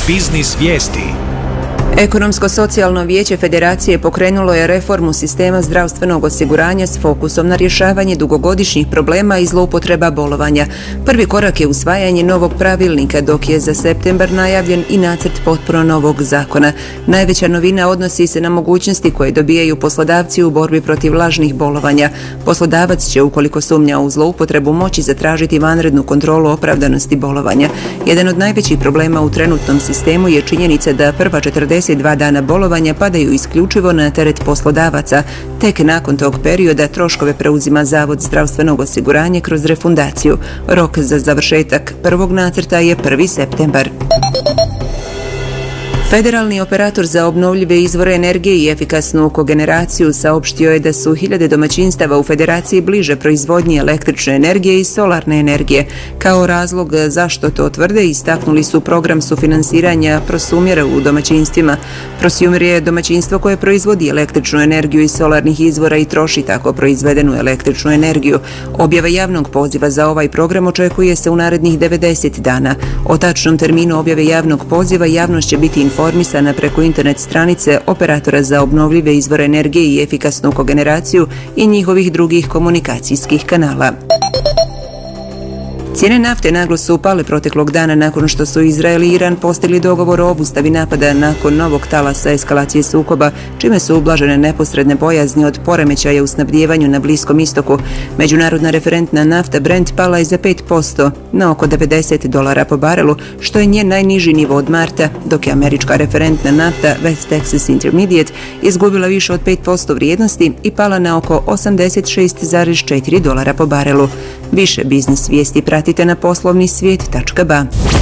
Biznis vijesti. Ekonomsko-socijalno vijeće Federacije pokrenulo je reformu sistema zdravstvenog osiguranja s fokusom na rješavanje dugogodišnjih problema i zloupotreba bolovanja. Prvi korak je usvajanje novog pravilnika, dok je za septembar najavljen i nacrt potpuno novog zakona. Najveća novina odnosi se na mogućnosti koje dobijaju poslodavci u borbi protiv lažnih bolovanja. Poslodavac će, ukoliko sumnja u zloupotrebu, moći zatražiti vanrednu kontrolu opravdanosti bolovanja. Jedan od najvećih problema u trenutnom sistemu je činjenica da prva 42 dana bolovanja padaju isključivo na teret poslodavaca. Tek nakon tog perioda troškove preuzima Zavod zdravstvenog osiguranja kroz refundaciju. Rok za završetak prvog nacrta je 1. septembar. Federalni operator za obnovljive izvore energije i efikasnu kogeneraciju saopštio je da su hiljade domaćinstava u Federaciji bliže proizvodnji električne energije i solarne energije. Kao razlog zašto to tvrde istaknuli su program sufinansiranja prosumjera u domaćinstvima. Prosumjer je domaćinstvo koje proizvodi električnu energiju iz solarnih izvora i troši tako proizvedenu električnu energiju. Objava javnog poziva za ovaj program očekuje se u narednih 90 dana. O tačnom terminu objave javnog poziva javnost će biti informisana preko internet stranice operatora za obnovljive izvore energije i efikasnu kogeneraciju i njihovih drugih komunikacijskih kanala. Cijene nafte naglo su upale proteklog dana nakon što su Izrael i Iran postigli dogovor o obustavi napada nakon novog talasa eskalacije sukoba, čime su ublažene neposredne bojazni od poremećaja u snabdijevanju na Bliskom istoku. Međunarodna referentna nafta Brent pala je za 5% na oko $90 po barelu, što je njen najniži nivo od marta, dok je američka referentna nafta West Texas Intermediate izgubila više od 5% vrijednosti i pala na oko $86,4 po barelu. Više biznis vijesti pratite na poslovnisvijet.ba.